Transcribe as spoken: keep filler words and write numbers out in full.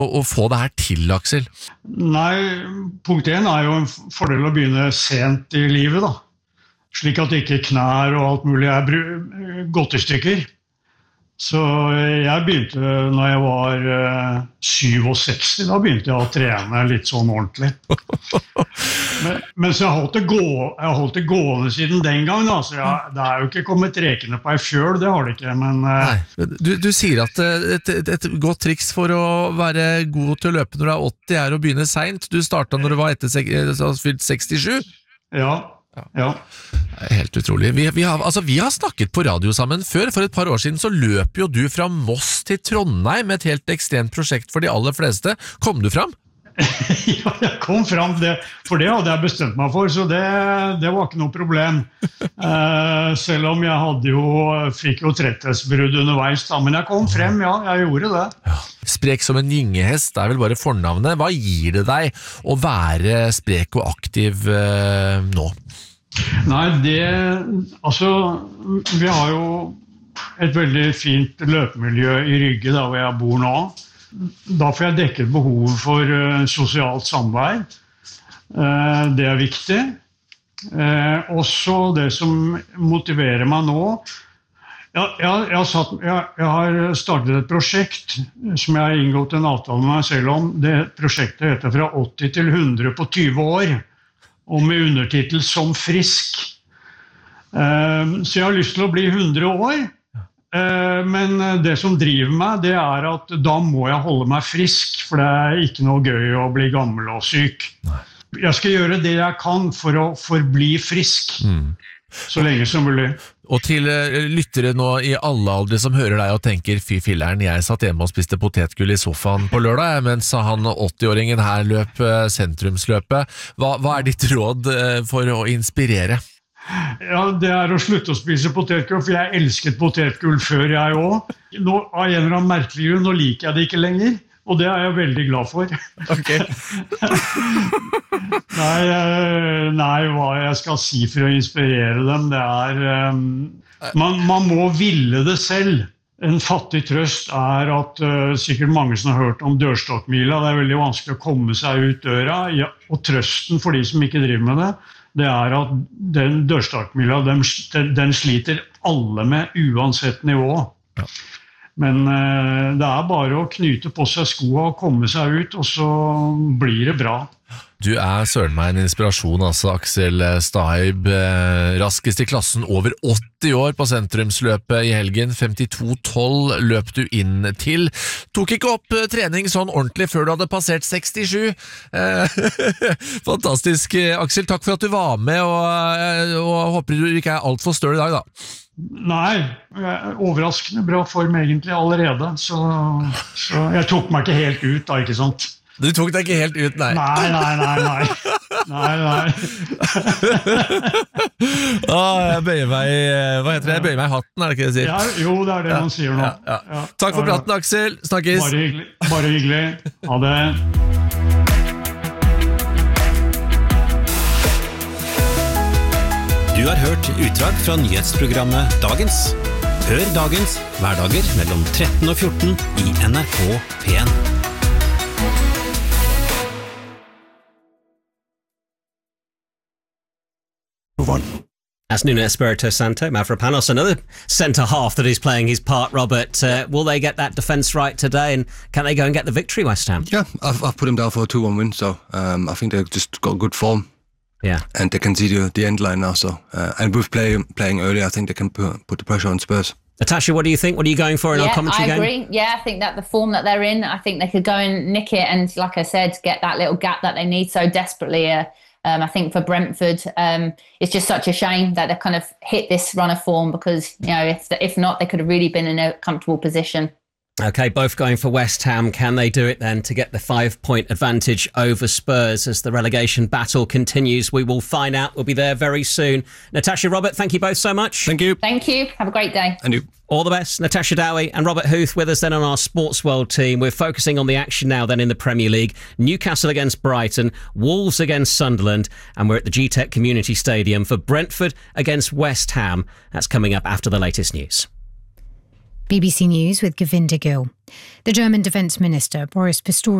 å, å få det her til, Aksel? Nei, punkt én er jo en fordel å begynne sent i livet, da. Slik at ikke knær og alt mulig er gått i stykker. Så jeg begynte når jeg var uh, syvogseksti, da begynte jeg å trene litt sånn ordentlig. Men, men så jeg holdt det, gå, jeg holdt det gående siden den gang, da, så jeg, det er jo ikke kommet rekende på ei fjøl, det har det ikke, men... Uh, Nei, du, du sier at et, et, et godt triks for å være god til å løpe når du er åtti er å begynne sent. Du startet når du var etter fylt sekstisju. Ja. Ja. Ja. Helt utrolig. Vi, vi, har, altså, vi har snakket på radio sammen før. For et par år siden så løp jo du fra Moss til Trondheim med et helt ekstremt prosjekt for de aller fleste. Kom du fram? Ja, jeg kom fram, det, for det hadde jeg bestemt meg for, så det, det var ikke noe problem. Uh, selv om jeg hadde jo, fikk jo tretthetsbrudd underveis, da. Men jeg kom frem, ja, jeg gjorde det. Ja. Sprek som en gyngehest, det er vel bare fornavnet. Hva gir det deg å være sprek og aktiv uh, nå? Nei, det, altså, vi har jo et veldig fint løpemiljø i Rygge, der hvor jeg bor nå. Da får jeg dekket behovet for uh, sosialt samvær. Uh, det er viktig. Uh, også det som motiverer meg nå. Jeg, jeg, jeg, har satt, jeg, jeg har startet et prosjekt som jeg har inngått en avtale med meg selv om. Det prosjektet heter Fra åtti til hundre på tyve år. Og med undertitel Som frisk. Uh, så jeg har lyst til å bli hundre år. Men det som driver meg, det er at da må jeg holde meg frisk, for det er ikke noe gøy å bli gammel og syk. Jeg skal gjøre det jeg kan for å forbli frisk, mm. så lenge som mulig. Og til lyttere nå i alle aldre som hører deg og tenker, fy filleren, jeg satt hjemme og spiste potetgull i sofaen på lørdag, mens han åtti-åringen her løp sentrumsløpet. Hva, hva er ditt råd for å inspirere? Ja, det er å slutte å spise potetgull, for jeg elsket potetgull før jeg også. Nå, av en eller annen merkelig grunn, nå liker jeg det ikke lenger, og det er jeg veldig glad for. Ok. nei, nei, hva jeg skal si for å inspirere dem, det er... Um, man, man må ville det selv. En fattig trøst er at uh, sikkert mange som har hørt om dørstokkmila, det er veldig vanskelig å komme seg ut døra, ja, og trøsten for de som ikke driver med det, det er at den dørstokkmila, den, den sliter alle med uansett nivå. Ja. Men uh, det er bare å knyte på seg skoene og komme seg ut, og så blir det bra. Du er søren meg en inspirasjon, altså, Aksel Staib, eh, raskest i klassen over åtti år på sentrumsløpet i helgen, femtito tolv løp du inn til. Tok ikke opp eh, trening sånn ordentlig før du hadde passert sekstisju. Eh, fantastisk, Aksel, takk for at du var med, og, og håper du ikke er alt for større i dag, da. Nei, jeg er overraskende bra form egentlig allerede, så, så jeg tok meg ikke helt ut da, ikke sant? Du tok deg ikke helt ut, nei. Nei, nei, nei, nei. Nei, nei. ah, jeg bøyer meg, hva heter det? Jeg bøyer meg i hatten, er det ikke det jeg sier? Ja, jo, det er det ja, man sier nå. Ja, ja. Ja. Takk for praten, Aksel. Snakkes. Bare hyggelig. Bare hyggelig. Ha det. Du har hørt utdrag fra nyhetsprogrammet Dagens. Hør Dagens hverdager mellom tretten og fjorten i N R K P en. That's Nuno Espirito Santo, Mavropanos, another centre-half that is playing his part, Robert. Uh, will they get that defence right today, and can they go and get the victory, West Ham? Yeah, I've, I've put them down for a two one win, so um, I think they've just got good form. Yeah. And they can see the, the end line now, so... Uh, and with play, playing early, I think they can put, put the pressure on Spurs. Natasha, what do you think? What are you going for in yeah, our commentary I game? agree. Yeah, I think that the form that they're in, I think they could go and nick it and, like I said, get that little gap that they need so desperately. Uh, um, I think for Brentford, um, it's just such a shame that they've kind of hit this run of form because, you know, if, if not, they could have really been in a comfortable position. Okay, both going for West Ham. Can they do it then to get the five-point advantage over Spurs as the relegation battle continues? We will find out. We'll be there very soon. Natasha, Robert, thank you both so much. Thank you. Thank you. Have a great day. And you. All the best. Natasha Dowie and Robert Huth with us then on our Sports World team. We're focusing on the action now then in the Premier League. Newcastle against Brighton, Wolves against Sunderland, and we're at the G TEC Community Stadium for Brentford against West Ham. That's coming up after the latest news. B B C News with Govinda Gill. The German Defence Minister Boris Pistorius